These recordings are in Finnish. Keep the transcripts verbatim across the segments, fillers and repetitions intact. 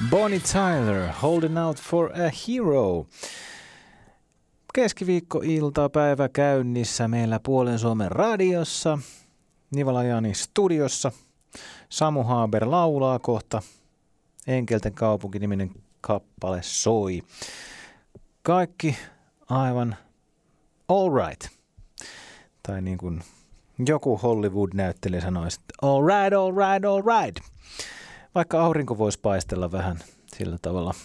Bonnie Tyler, Holding Out for a Hero. Keskiviikkoiltapäivä käynnissä meillä Puolen Suomen radiossa, Nivala Jani studiossa. Samu Haber laulaa kohta. Enkelten kaupunki-niminen kappale soi. Kaikki aivan all right. Tai niin kuin joku Hollywood-näyttelijä sanoisi, että all right, all right, all right. Vaikka aurinko voisi paistella vähän sillä tavalla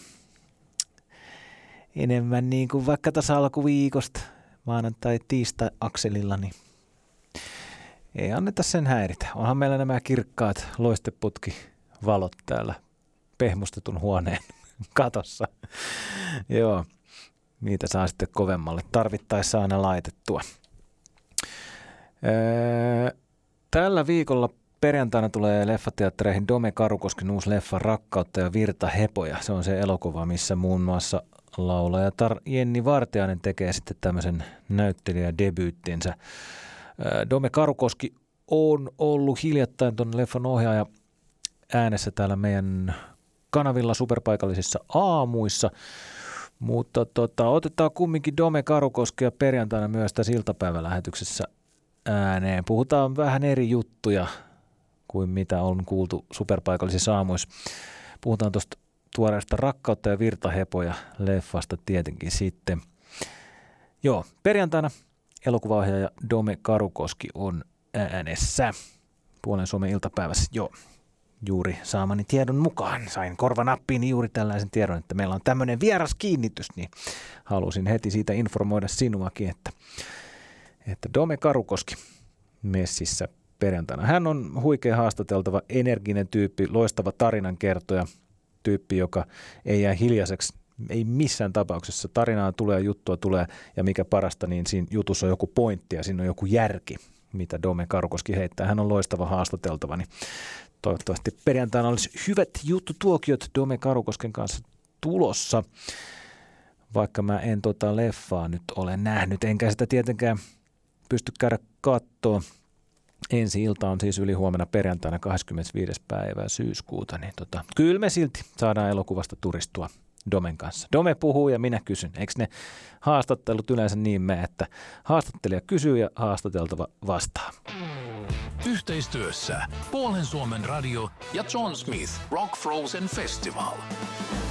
enemmän niin kuin vaikka tässä alkuviikosta maanantai tiistai akselilla, niin ei anneta sen häiritä. Onhan meillä nämä kirkkaat loisteputkivalot täällä pehmustetun huoneen katossa. Joo, niitä saa sitten kovemmalle tarvittaessa aina laitettua. Öö, tällä viikolla perjantaina tulee leffateattereihin Dome Karukosken uusi leffa Rakkautta ja virtahepoja. Se on se elokuva, missä muun muassa laulajatar Jenni Vartiainen tekee sitten tämmöisen näyttelijädebyyttinsä. Dome Karukoski on ollut hiljattain tuon leffan ohjaaja äänessä täällä meidän kanavilla superpaikallisissa aamuissa. Mutta tota, otetaan kumminkin Dome Karukoskea perjantaina myös tässä iltapäivälähetyksessä ääneen. Puhutaan vähän eri juttuja kuin mitä on kuultu superpaikallisissa aamuissa. Puhutaan tuosta tuoreesta Rakkautta ja virtahepoja leffasta tietenkin sitten. Joo, perjantaina elokuvaohjaaja Dome Karukoski on äänessä Puolen Suomen iltapäivässä. Joo, juuri saamani tiedon mukaan sain korvanappiin juuri tällaisen tiedon, että meillä on tämmöinen vieras kiinnitys, niin halusin heti siitä informoida sinuakin, että, että Dome Karukoski messissä perjantaina. Hän on huikea haastateltava, energinen tyyppi, loistava tarinankertoja, tyyppi, joka ei jää hiljaiseksi, ei missään tapauksessa. Tarinaa tulee, juttua tulee ja mikä parasta, niin siinä jutussa on joku pointti ja siinä on joku järki, mitä Dome Karukoski heittää. Hän on loistava haastateltava, niin toivottavasti perjantaina olisi hyvät juttutuokiot Dome Karukosken kanssa tulossa, vaikka mä en tota leffaa nyt ole nähnyt, enkä sitä tietenkään pysty käydä katsoa. Ensi ilta on siis ylihuomenna perjantaina kahdeskymmenesviides päivä syyskuuta, niin tota, kyllä me silti saadaan elokuvasta turistua Domen kanssa. Dome puhuu ja minä kysyn. Eikö ne haastattelut yleensä niin mene, että haastattelija kysyy ja haastateltava vastaa? Yhteistyössä Puolen Suomen radio ja John Smith Rock Frozen Festival.